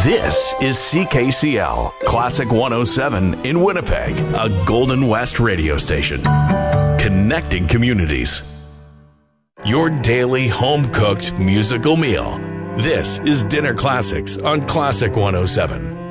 This is CKCL, Classic 107 in Winnipeg, a Golden West radio station. Connecting communities. Your daily home-cooked musical meal. This is Dinner Classics on Classic 107.